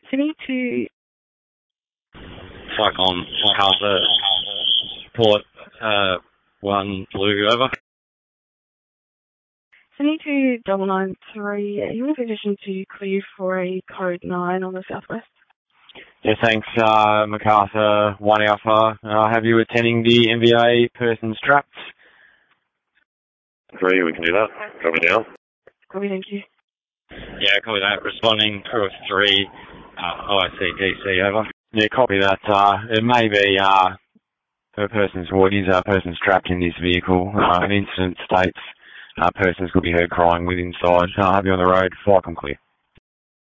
Sydney to Cyclone Macarthur, Port 1 Blue, over. Sydney to 993. Are you in a position to clear for a code 9 on the southwest? Yeah, thanks, MacArthur 1 Alpha. Have you attending the MVA person strapped? 3, we can do that. Copy down. Copy, thank you. Yeah, copy that. Responding through 3, OICDC, over. Yeah, copy that. It may be per person's ward. Is a person strapped in this vehicle. An incident states persons could be heard crying with inside. I'll have you on the road. Flight clear.